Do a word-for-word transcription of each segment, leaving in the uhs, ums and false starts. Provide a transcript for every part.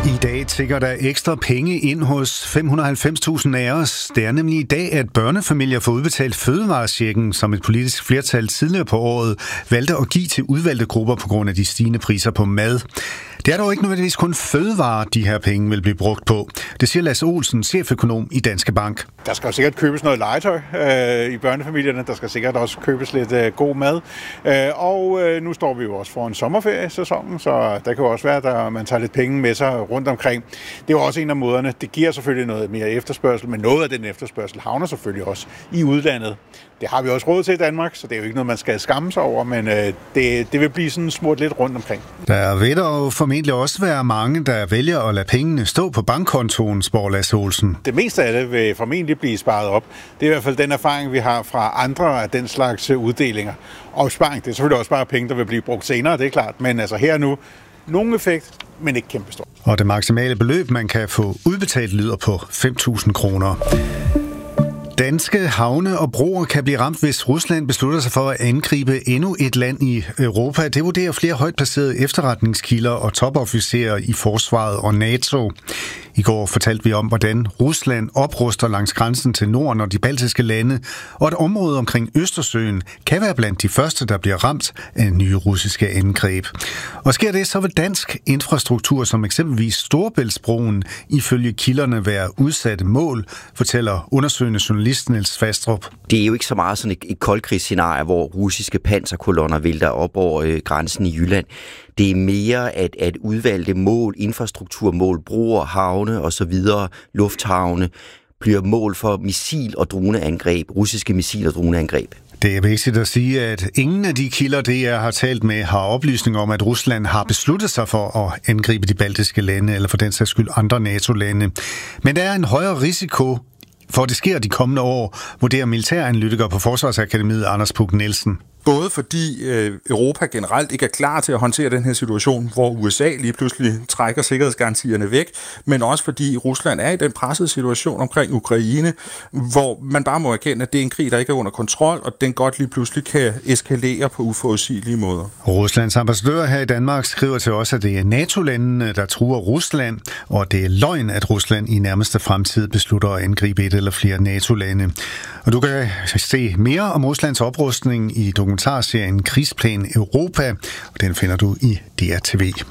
I dag tikker der ekstra penge ind hos fem hundrede og halvfems tusind af os. Det er nemlig i dag, at børnefamilier får udbetalt fødevarechecken, som et politisk flertal tidligere på året valgte at give til udvalgte grupper på grund af de stigende priser på mad. Det er dog ikke nødvendigvis kun fødevarer, de her penge vil blive brugt på. Det siger Lasse Olsen, cheføkonom i Danske Bank. Der skal jo sikkert købes noget legetøj øh, i børnefamilierne. Der skal sikkert også købes lidt øh, god mad. Øh, og øh, nu står vi jo også for en sommerferiesæson, så der kan jo også være, at man tager lidt penge med sig rundt omkring. Det er jo også en af måderne. Det giver selvfølgelig noget mere efterspørgsel, men noget af den efterspørgsel havner selvfølgelig også i udlandet. Det har vi også råd til i Danmark, så det er jo ikke noget, man skal skamme sig over, men øh, det, det vil blive sådan smurt lidt rundt omkring. Der vil dog formentlig også være mange, der vælger at lade pengene stå på bankkontoen, spår Lasse Olsen. Det meste af det vil formentlig blive sparet op. Det er i hvert fald den erfaring, vi har fra andre af den slags uddelinger. Og sparing, det er selvfølgelig også bare penge, der vil blive brugt senere, det er klart. Men altså her nu, nogen effekt, men ikke kæmpe stor. Og det maksimale beløb, man kan få udbetalt, lyder på fem tusind kroner. Danske havne og broer kan blive ramt, hvis Rusland beslutter sig for at angribe endnu et land i Europa. Det vurderer flere højt placerede efterretningskilder og topofficerer i forsvaret og NATO. I går fortalte vi om, hvordan Rusland opruster langs grænsen til Norden og de baltiske lande, og at området omkring Østersøen kan være blandt de første, der bliver ramt af nye russiske angreb. Og sker det, så vil dansk infrastruktur, som eksempelvis Storebæltsbroen, ifølge kilderne være udsatte mål, fortæller undersøgende journalist Niels Fastrup. Det er jo ikke så meget sådan et, et koldkrigsscenarie, hvor russiske panserkolonner vælter op over øh, grænsen i Jylland. Det er mere at, at udvalgte mål, infrastrukturmål, broer, havne osv., lufthavne, bliver mål for missil- og droneangreb, russiske missil- og droneangreb. Det er vigtigt at sige, at ingen af de kilder, det jeg har talt med, har oplysning om, at Rusland har besluttet sig for at angribe de baltiske lande, eller for den sags skyld andre NATO-lande. Men der er en højere risiko for, at det sker de kommende år, vurderer militæranalytiker på Forsvarsakademiet Anders Puk Nielsen. Både fordi øh, Europa generelt ikke er klar til at håndtere den her situation, hvor U S A lige pludselig trækker sikkerhedsgarantierne væk, men også fordi Rusland er i den pressede situation omkring Ukraine, hvor man bare må erkende, at det er en krig, der ikke er under kontrol, og den godt lige pludselig kan eskalere på uforudsigelige måder. Ruslands ambassadør her i Danmark skriver til os, at det er NATO-landene, der truer Rusland, og det er løgn, at Rusland i nærmeste fremtid beslutter at angribe et eller flere NATO-lande. Og du kan se mere om Ruslands oprustning i dokumentarserien Krigsplan Europa, og den finder du i D R T V.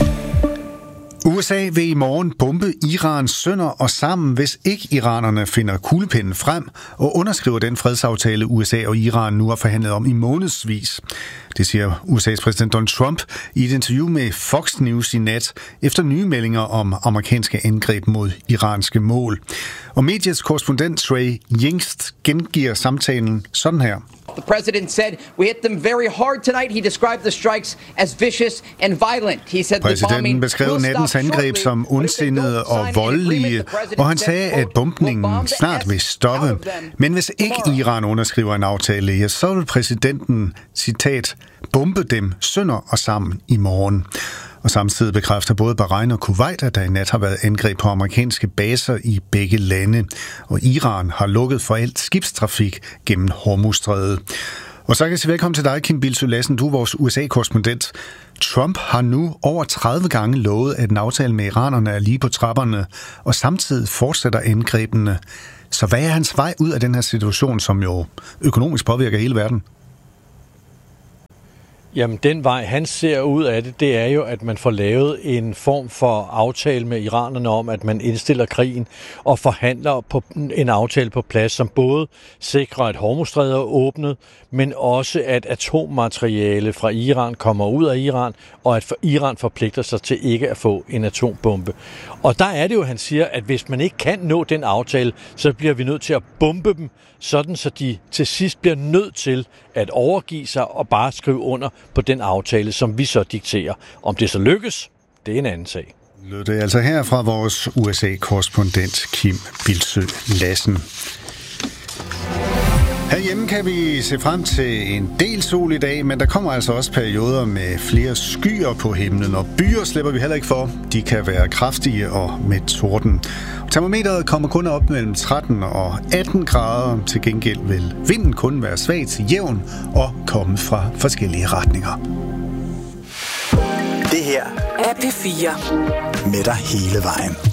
U S A vil i morgen bombe Irans sønder og sammen, hvis ikke iranerne finder kuglepinden frem og underskriver den fredsaftale, U S A og Iran nu har forhandlet om i månedsvis. Det siger U S A's præsident Donald Trump i et interview med Fox News i nat, efter nye meldinger om amerikanske angreb mod iranske mål. Og mediets korrespondent Trey Yingst gengiver samtalen sådan her. The president said, we hit them very hard tonight. He described the strikes as vicious and violent. He said the Præsidenten beskrev nattens angreb som ondsindede og voldelige, og han sagde, at bombningen snart vil stoppe. Men hvis ikke Iran underskriver en aftale, ja, så vil præsidenten, citat, bombe dem sønder og sammen i morgen. Og samtidig bekræfter både Bahrain og Kuwait, at der i nat har været angreb på amerikanske baser i begge lande. Og Iran har lukket for alt skibstrafik gennem Hormuzstrædet. Og så kan jeg sige velkommen til dig, Kim Bildsøe Lassen. Du er vores U S A-korrespondent. Trump har nu over tredive gange lovet, at en aftale med iranerne er lige på trapperne, og samtidig fortsætter angrebene. Så hvad er hans vej ud af den her situation, som jo økonomisk påvirker hele verden? Jamen, den vej, han ser ud af det, det er jo, at man får lavet en form for aftale med iranerne om, at man indstiller krigen og forhandler på en aftale på plads, som både sikrer, at Hormuzstrædet er åbnet, men også, at atommateriale fra Iran kommer ud af Iran, og at Iran forpligter sig til ikke at få en atombombe. Og der er det jo, han siger, at hvis man ikke kan nå den aftale, så bliver vi nødt til at bombe dem, sådan så de til sidst bliver nødt til at overgive sig og bare skrive under på den aftale, som vi så dikterer. Om det så lykkes, det er en anden sag. Lød det altså her fra vores U S A-korrespondent Kim Bildsøe Lassen. Herhjemme kan vi se frem til en del sol i dag, men der kommer altså også perioder med flere skyer på himlen, og byer slipper vi heller ikke for. De kan være kraftige og med torden. Termometeret kommer kun op mellem tretten og atten grader. Til gengæld vil vinden kun være svag til jævn og komme fra forskellige retninger. Det her af P fire. Med dig hele vejen.